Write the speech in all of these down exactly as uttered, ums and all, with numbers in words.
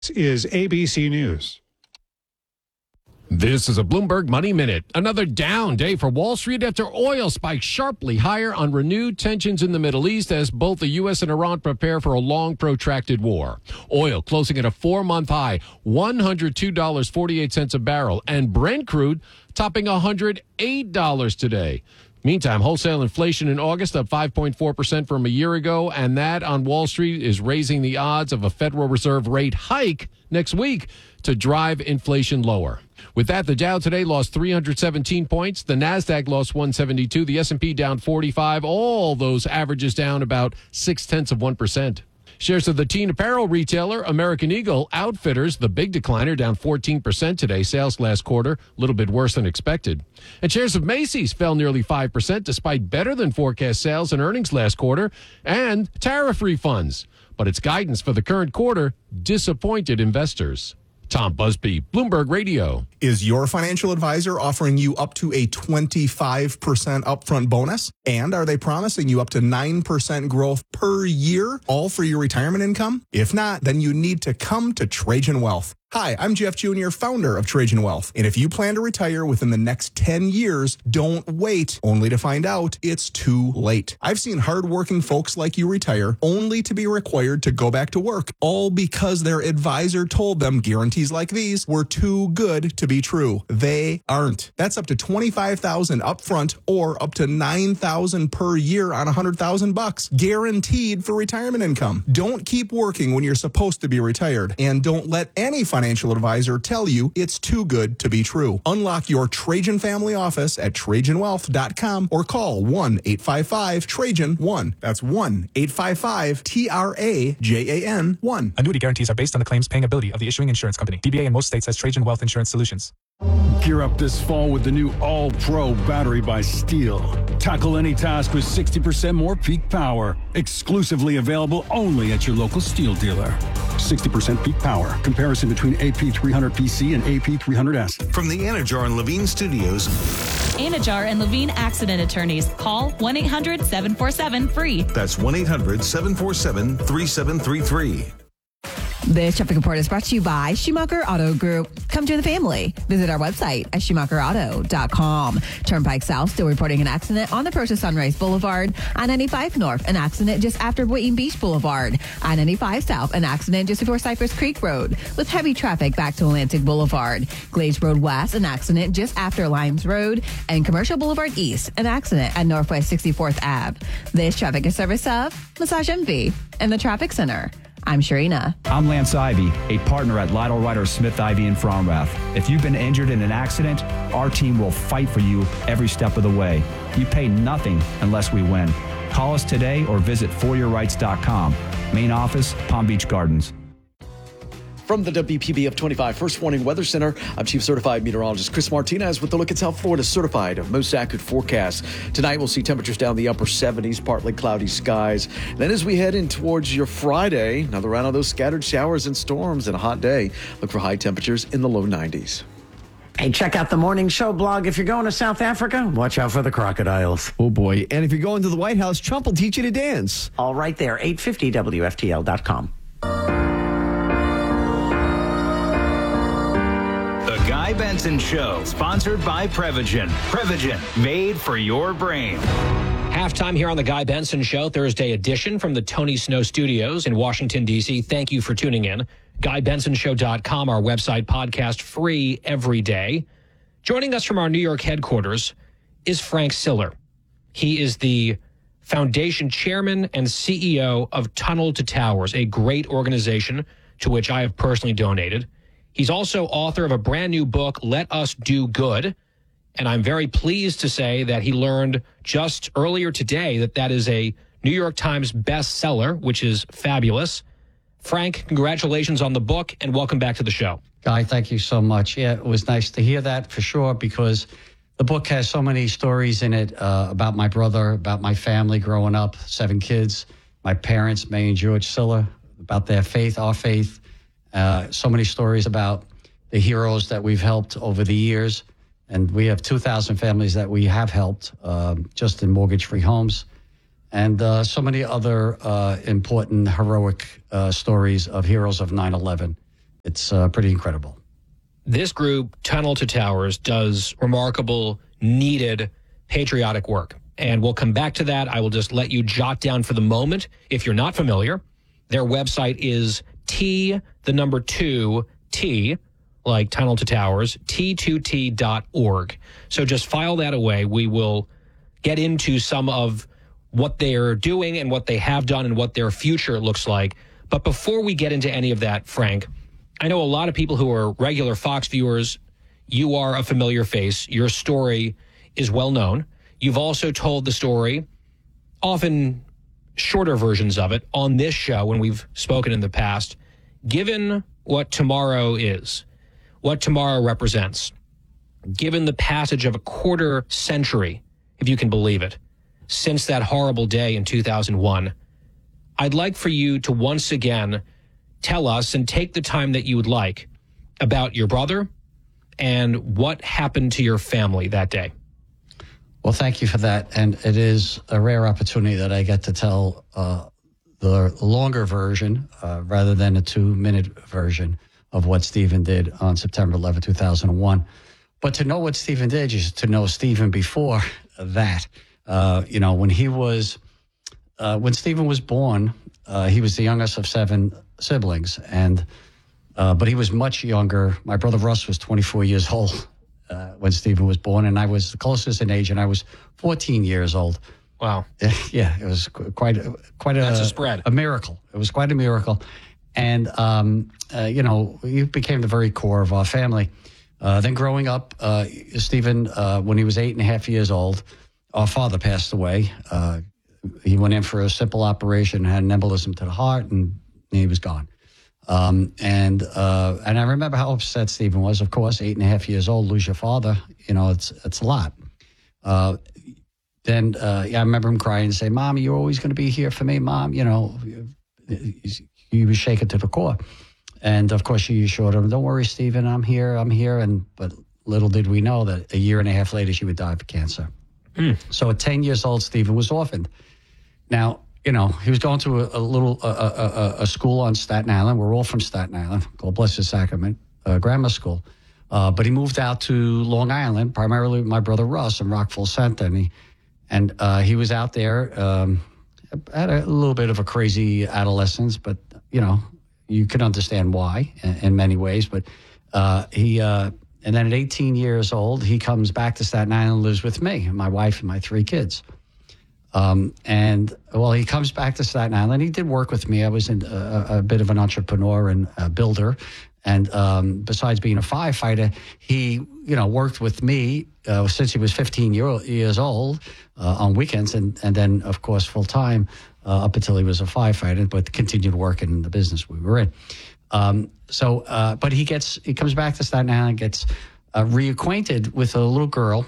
This is A B C News. This is a Bloomberg Money Minute. Another down day for Wall Street after oil spiked sharply higher on renewed tensions in the Middle East as both the U S and Iran prepare for a long, protracted war. Oil closing at a four-month high, one hundred two dollars and forty-eight cents a barrel, and Brent crude topping one hundred eight dollars today. Meantime, wholesale inflation in August up five point four percent from a year ago, and that on Wall Street is raising the odds of a Federal Reserve rate hike next week to drive inflation lower. With that, the Dow today lost three hundred seventeen points. The Nasdaq lost one seventy-two. The S and P down forty-five. All those averages down about six-tenths of one percent. Shares of the teen apparel retailer American Eagle Outfitters, the big decliner, down fourteen percent today. Sales last quarter, a little bit worse than expected. And shares of Macy's fell nearly five percent despite better than forecast sales and earnings last quarter and tariff refunds. But its guidance for the current quarter disappointed investors. Tom Busby, Bloomberg Radio. Is your financial advisor offering you up to a twenty-five percent upfront bonus? And are they promising you up to nine percent growth per year, all for your retirement income? If not, then you need to come to Trajan Wealth. Hi, I'm Jeff Junior, founder of Trajan Wealth. And if you plan to retire within the next ten years, don't wait only to find out it's too late. I've seen hardworking folks like you retire only to be required to go back to work, all because their advisor told them guarantees like these were too good to be true. They aren't. That's up to twenty-five thousand dollars upfront or up to nine thousand dollars per year on one hundred thousand bucks, guaranteed for retirement income. Don't keep working when you're supposed to be retired, and don't let any financial financial advisor tell you it's too good to be true. Unlock your Trajan family office at Trajan Wealth dot com or call one eight five five Trajan one. That's one eight five five T R A J A N one. Annuity guarantees are based on the claims paying ability of the issuing insurance company. D B A in most states has Trajan Wealth Insurance Solutions. Gear up this fall with the new All-Pro battery by Steel. Tackle any task with sixty percent more peak power. Exclusively available only at your local Steel dealer. sixty percent peak power. Comparison between A P three hundred P C and A P three hundred S. From the Anajar and Levine Studios. Anajar and Levine Accident Attorneys. Call one eight hundred seven four seven free. That's one eight hundred seven four seven three seven three three. This traffic report is brought to you by Schumacher Auto Group. Come join the family. Visit our website at Schumacher Auto dot com. Turnpike South still reporting an accident on approach to Sunrise Boulevard. I ninety-five North, an accident just after Boynton Beach Boulevard. I ninety-five South, an accident just before Cypress Creek Road with heavy traffic back to Atlantic Boulevard. Glades Road West, an accident just after Limes Road. And Commercial Boulevard East, an accident at Northwest sixty-fourth Avenue. This traffic is service of Massage Envy and the Traffic Center. I'm Sharina. I'm Lance Ivy, a partner at Lytle Ryder Smith Ivy in Fromrath. If you've been injured in an accident, our team will fight for you every step of the way. You pay nothing unless we win. Call us today or visit for your rights dot com. Main office, Palm Beach Gardens. From the W P B F twenty-five First Warning Weather Center, I'm Chief Certified Meteorologist Chris Martinez with a look at South Florida's certified most accurate forecast. Tonight, we'll see temperatures down the upper seventies, partly cloudy skies. Then as we head in towards your Friday, another round of those scattered showers and storms and a hot day. Look for high temperatures in the low nineties. Hey, check out the Morning Show blog. If you're going to South Africa, watch out for the crocodiles. Oh, boy. And if you're going to the White House, Trump will teach you to dance. All right there, eight fifty W F T L dot com. Guy Benson Show, sponsored by Prevagen. Prevagen, made for your brain. Halftime here on the Guy Benson Show, Thursday edition from the Tony Snow Studios in Washington, D C. Thank you for tuning in. Guy Benson Show dot com, our website, podcast free every day. Joining us from our New York headquarters is Frank Siller. He is the foundation chairman and C E O of Tunnel to Towers, a great organization to which I have personally donated. He's also author of a brand new book, Let Us Do Good. And I'm very pleased to say that he learned just earlier today that that is a New York Times bestseller, which is fabulous. Frank, congratulations on the book and welcome back to the show. Guy, thank you so much. Yeah, it was nice to hear that for sure, because the book has so many stories in it uh, about my brother, about my family growing up, seven kids, my parents, May and George Siller, about their faith, our faith. Uh, so many stories about the heroes that we've helped over the years. And we have two thousand families that we have helped um, just in mortgage-free homes. And uh, so many other uh, important, heroic uh, stories of heroes of nine eleven. It's uh, pretty incredible. This group, Tunnel to Towers, does remarkable, needed, patriotic work. And we'll come back to that. I will just let you jot down for the moment, if you're not familiar, their website is T, the number two, T, like Tunnel to Towers, T two T dot org. So just file that away. We will get into some of what they're doing and what they have done and what their future looks like. But before we get into any of that, Frank, I know a lot of people who are regular Fox viewers. You are a familiar face. Your story is well known. You've also told the story, often shorter versions of it, on this show when we've spoken in the past. Given what tomorrow is, what tomorrow represents, given the passage of a quarter century, if you can believe it, since that horrible day in two thousand one, I'd like for you to once again tell us, and take the time that you would like, about your brother and what happened to your family that day. Well, thank you for that. And it is a rare opportunity that I get to tell uh, the longer version uh, rather than a two-minute version of what Stephen did on September eleventh, two thousand one. But to know what Stephen did is to know Stephen before that. Uh, you know, when he was, uh, when Stephen was born, uh, he was the youngest of seven siblings. And, uh, but he was much younger. My brother Russ was twenty-four years old uh, when Stephen was born, and I was the closest in age, and I was fourteen years old. Wow. Yeah, it was quite a, quite a, That's a spread. a miracle. It was quite a miracle. And, um, uh, you know, he became the very core of our family. Uh, then growing up, uh, Stephen, uh, when he was eight and a half years old, our father passed away. Uh, he went in for a simple operation, had an embolism to the heart, and he was gone. Um, and uh, and I remember how upset Stephen was. Of course, eight and a half years old, lose your father, you know, it's it's a lot. Uh, then uh, yeah, I remember him crying and saying, "Mom, you're always going to be here for me, Mom." You know, he was shaken to the core. And of course, she assured him, "Don't worry, Stephen, I'm here, I'm here." And but little did we know that a year and a half later, she would die of cancer. Mm. So at ten years old, Stephen was orphaned. Now, you know, he was going to a, a little a, a, a school on Staten Island. We're all from Staten Island, called Blessed Sacrament uh, Grammar School. Uh, but he moved out to Long Island, primarily with my brother Russ in Rockville Center. And he, and, uh, he was out there, um, had a little bit of a crazy adolescence, but, you know, you can understand why in, in many ways. But uh, he, uh, and then at eighteen years old, he comes back to Staten Island and lives with me, my wife, and my three kids. Um, and well, he comes back to Staten Island. He did work with me. I was in a, a bit of an entrepreneur and a builder. And um, besides being a firefighter, he, you know, worked with me uh, since he was fifteen year, years old uh, on weekends. And, and then, of course, full time uh, up until he was a firefighter, but continued working in the business we were in. Um, so, uh, but he gets, he comes back to Staten Island, gets uh, reacquainted with a little girl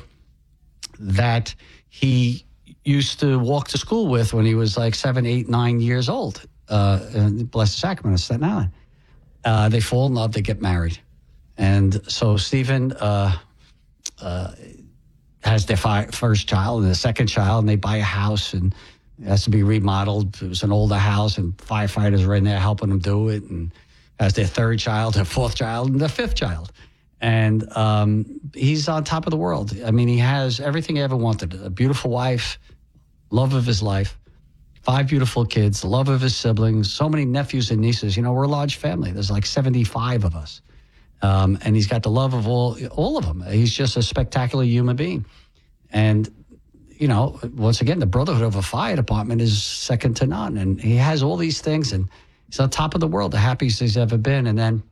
that he used to walk to school with when he was like seven, eight, nine years old, uh, in Blessed Sacrament of Staten Island. Uh, they fall in love, they get married. And so Stephen uh, uh, has their fi- first child and the second child, and they buy a house, and it has to be remodeled. It was an older house, and firefighters are in there helping them do it. And has their third child, their fourth child, and their fifth child. And um, he's on top of the world. I mean, he has everything he ever wanted. A beautiful wife, love of his life, five beautiful kids, the love of his siblings, so many nephews and nieces. You know, we're a large family. There's like seventy-five of us. Um, and he's got the love of all, all of them. He's just a spectacular human being. And, you know, once again, the brotherhood of a fire department is second to none. And he has all these things, and he's on top of the world, the happiest he's ever been. And then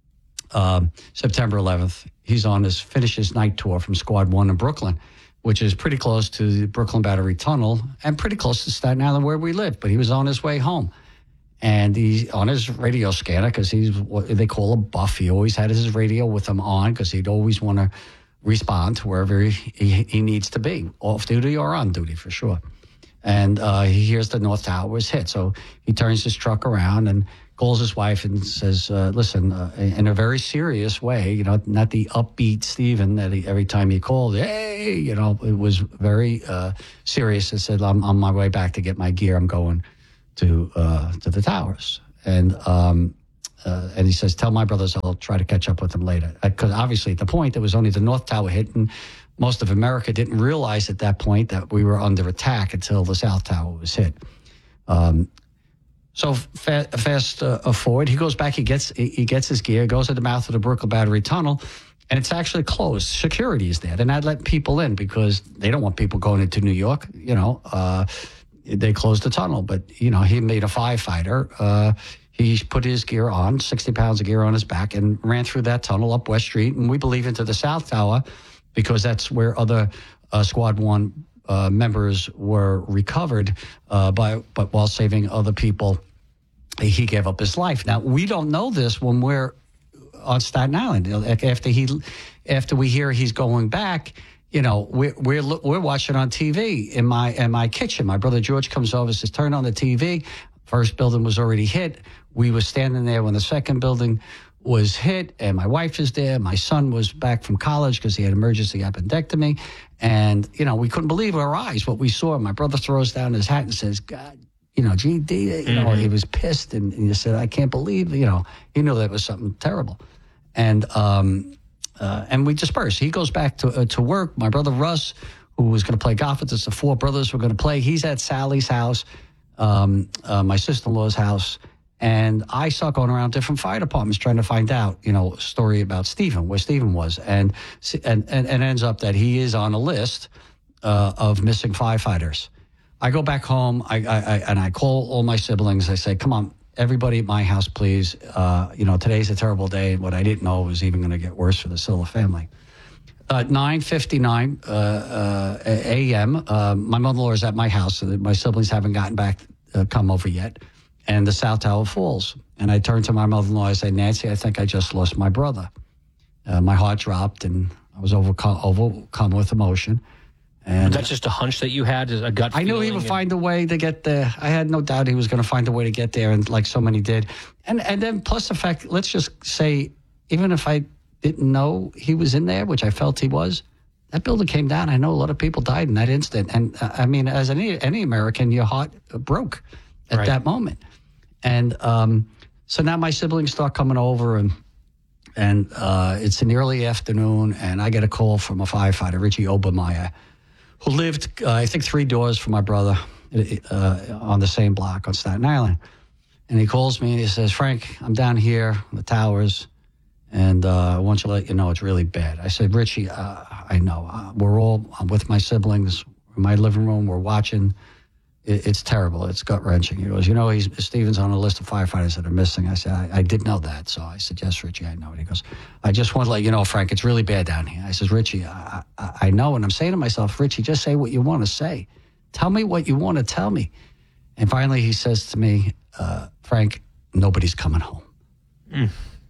um, September eleventh, he's on his, finished his night tour from Squad One in Brooklyn, which is pretty close to the Brooklyn Battery Tunnel and pretty close to Staten Island where we live. But he was on his way home. And he's on his radio scanner because he's what they call a buff. He always had his radio with him on because he'd always want to respond to wherever he, he, he needs to be, off duty or on duty for sure. And uh, he hears the North Towers hit. So he turns his truck around and calls his wife and says, uh, listen, uh, in a very serious way, you know, not the upbeat Stephen that he, every time he called, hey, you know, it was very uh, serious. He said, I'm on my way back to get my gear. I'm going to uh, to the towers. And um, uh, and he says, tell my brothers I'll try to catch up with them later. Because obviously at the point, it was only the North Tower hit, and most of America didn't realize at that point that we were under attack until the South Tower was hit. Um, so fa- fast uh, forward, he goes back, he gets he gets his gear, goes to the mouth of the Brooklyn Battery Tunnel, and it's actually closed. Security is there. They're not letting people in because they don't want people going into New York. You know, uh, they closed the tunnel. But, you know, he made a firefighter. Uh, he put his gear on, sixty pounds of gear on his back, and ran through that tunnel up West Street, and we believe into the South Tower because that's where other uh, Squad One uh, members were recovered uh, by, but while saving other people, he gave up his life. Now, we don't know this when we're on Staten Island. After he, after we hear he's going back, you know, we're we're we're watching on T V in my in my kitchen. My brother George comes over, says, "Turn on the T V." First building was already hit. We were standing there when the second building was hit, and my wife is there. My son was back from college because he had emergency appendectomy, and you know, we couldn't believe our eyes what we saw. My brother throws down his hat and says, "God." You know, G D, you mm-hmm. know, he was pissed and, and he said, I can't believe, you know, he knew that was something terrible. And um, uh, and we dispersed. He goes back to uh, to work. My brother Russ, who was going to play golf with us, the four brothers were going to play. He's at Sally's house, um, uh, my sister-in-law's house. And I start going around different fire departments trying to find out, you know, a story about Stephen, where Stephen was. And and, and, and ends up that he is on a list uh, of missing firefighters. I go back home, I, I, I and I call all my siblings. I say, come on, everybody at my house, please. Uh, you know, today's a terrible day. What I didn't know was even going to get worse for the Silla family. At nine fifty-nine uh, uh, a.m., uh, my mother-in-law is at my house. So my siblings haven't gotten back, uh, come over yet. And the South Tower falls. And I turn to my mother-in-law. I say, Nancy, I think I just lost my brother. Uh, my heart dropped, and I was overcome, overcome with emotion. And was that just a hunch that you had, a gut feeling? I knew he would and... find a way to get there. I had no doubt he was going to find a way to get there, and like so many did. And and then plus the fact, let's just say, even if I didn't know he was in there, which I felt he was, that building came down. I know a lot of people died in that instant. And uh, I mean, as any any American, your heart broke at right. that moment. And um, so now my siblings start coming over, and and uh, it's in the early afternoon, and I get a call from a firefighter, Richie Obermeyer, who lived, uh, I think, three doors from my brother uh, on the same block on Staten Island. And he calls me and he says, Frank, I'm down here in the towers, and uh, I want you to let you know it's really bad. I said, Richie, uh, I know. Uh, we're all, I'm with my siblings in my living room. We're watching. It, it's terrible. It's gut-wrenching. He goes, you know, he's, Stephen's on a list of firefighters that are missing. I said, I, I did know that. So I said, yes, Richie, I know. And he goes, I just want to let you know, Frank, it's really bad down here. I says, Richie, I, I, I know. And I'm saying to myself, Richie, just say what you want to say. Tell me what you want to tell me. And finally he says to me, uh, Frank, nobody's coming home. Mm.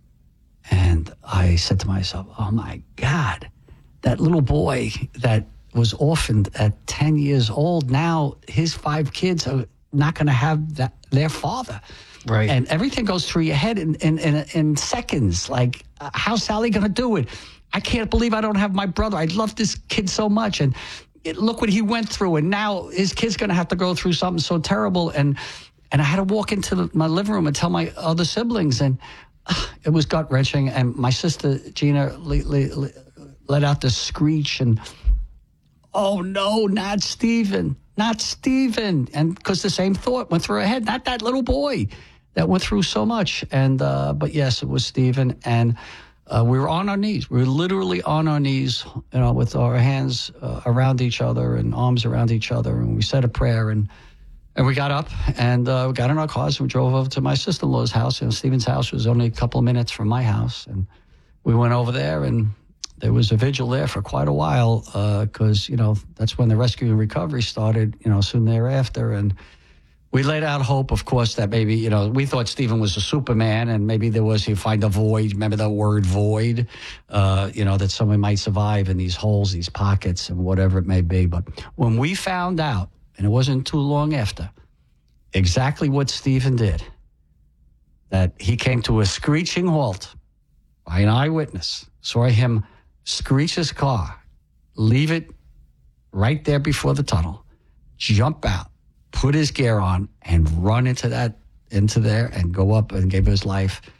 And I said to myself, oh, my God, that little boy that was orphaned at ten years old. Now his five kids are not going to have that, their father. Right. And everything goes through your head in, in, in, in seconds. Like, uh, how's Sally going to do it? I can't believe I don't have my brother. I love this kid so much. And it, look what he went through. And now his kid's going to have to go through something so terrible. And, and I had to walk into the, my living room and tell my other siblings. And uh, it was gut wrenching. And my sister, Gina, le, le, le, let out this screech and, oh, no, not Stephen, not Stephen. And because the same thought went through her head, not that little boy that went through so much. And uh, but, yes, it was Stephen. And uh, we were on our knees. We were literally on our knees, you know, with our hands uh, around each other and arms around each other. And we said a prayer. And, and we got up and uh, we got in our cars and we drove over to my sister-in-law's house. You know, Stephen's house was only a couple of minutes from my house. And we went over there, and there was a vigil there for quite a while because, uh, you know, that's when the rescue and recovery started, you know, soon thereafter. And we laid out hope, of course, that maybe, you know, we thought Stephen was a Superman, and maybe there was, he'd find a void. Remember the word void? Uh, you know, that someone might survive in these holes, these pockets, and whatever it may be. But when we found out, and it wasn't too long after, exactly what Stephen did, that he came to a screeching halt by an eyewitness, saw him screech his car, leave it right there before the tunnel, jump out, put his gear on, and run into that into there and go up and give his life.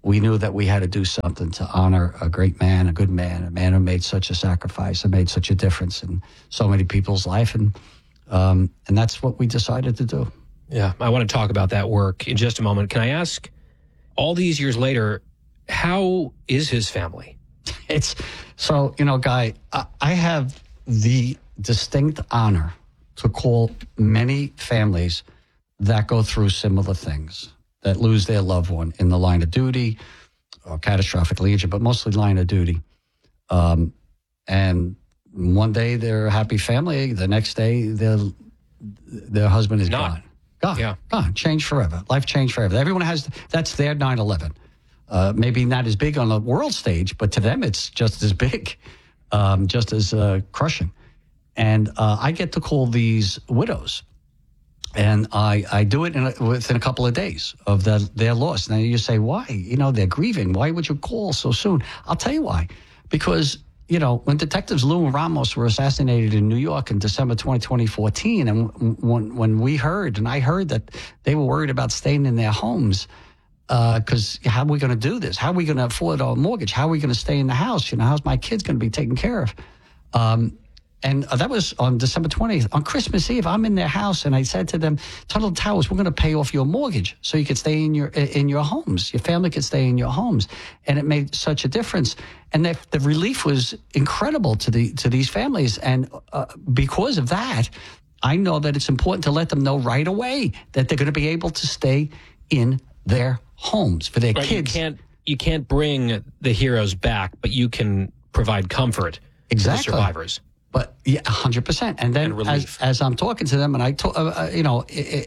we knew that we had to do something to honor a great man, a good man, a man who made such a sacrifice and made such a difference in so many people's life. And, um, and that's what we decided to do. Yeah, I want to talk about that work in just a moment. Can I ask, all these years later, how is his family? It's so, you know, Guy, I, I have the distinct honor to call many families that go through similar things, that lose their loved one in the line of duty or catastrophically injured, but mostly line of duty. Um, and one day they're a happy family, the next day their their husband is Not. gone. Gone, yeah. gone, changed forever. Life changed forever. Everyone has, that's their nine eleven. Uh, maybe not as big on the world stage, but to them it's just as big, um, just as uh, crushing. And uh, I get to call these widows, and I, I do it in a, within a couple of days of the, their loss. Now you say, why? You know, they're grieving. Why would you call so soon? I'll tell you why. Because, you know, when Detectives Lou and Ramos were assassinated in New York in December twentieth, twenty fourteen, and when, when we heard, and I heard that they were worried about staying in their homes, because uh, how are we going to do this? How are we going to afford our mortgage? How are we going to stay in the house? You know, how's my kids going to be taken care of? Um, and uh, that was on December twentieth. On Christmas Eve, I'm in their house, and I said to them, Tuttle Towers, we're going to pay off your mortgage so you could stay in your in your homes. Your family could stay in your homes. And it made such a difference. And the, the relief was incredible to the to these families. And uh, because of that, I know that it's important to let them know right away that they're going to be able to stay in their homes for their right, kids. You can't, you can't bring the heroes back, but you can provide comfort exactly. to the survivors. But yeah, one hundred percent. And then and as, as I'm talking to them, and I, to, uh, you know,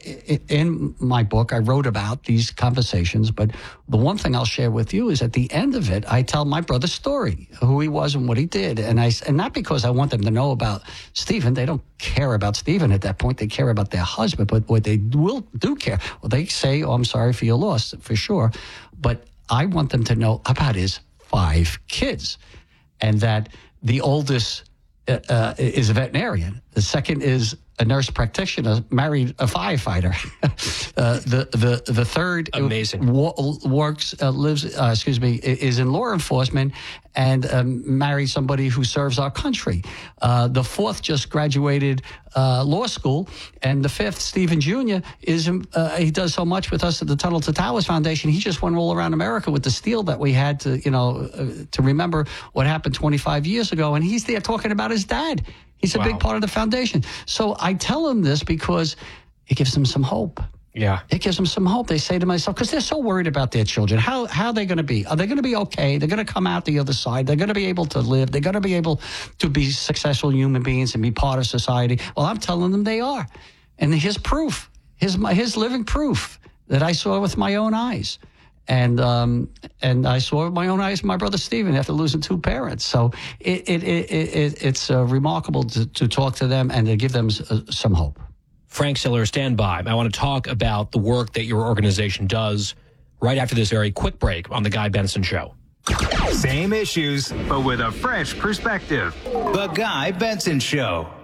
in my book, I wrote about these conversations. But the one thing I'll share with you is at the end of it, I tell my brother's story, who he was and what he did. And I, and not because I want them to know about Stephen. They don't care about Stephen at that point. They care about their husband. But what they will do care, well, they say, oh, I'm sorry for your loss, for sure. But I want them to know about his five kids, and that the oldest Uh, is a veterinarian. The second is a nurse practitioner, married a firefighter. uh, the the the third amazing wa- works uh, lives uh, excuse me is in law enforcement and um, married somebody who serves our country. Uh, the fourth just graduated uh, law school, and the fifth, Stephen Junior is uh, he does so much with us at the Tunnel to Towers Foundation. He just went all around America with the steel that we had to you know uh, to remember what happened twenty-five years ago, and he's there talking about his dad. He's a wow. big part of the foundation. So I tell them this because it gives them some hope. Yeah. It gives them some hope. They say to myself, because they're so worried about their children. How, how are they going to be? Are they going to be okay? They're going to come out the other side. They're going to be able to live. They're going to be able to be successful human beings and be part of society. Well, I'm telling them they are. And here's proof. Here's, my, here's living proof that I saw with my own eyes. And um, and I saw with my own eyes my brother Stephen after losing two parents. So it, it, it, it it's uh, remarkable to, to talk to them and to give them uh, some hope. Frank Siller, stand by. I want to talk about the work that your organization does right after this very quick break on The Guy Benson Show. Same issues, but with a fresh perspective. The Guy Benson Show.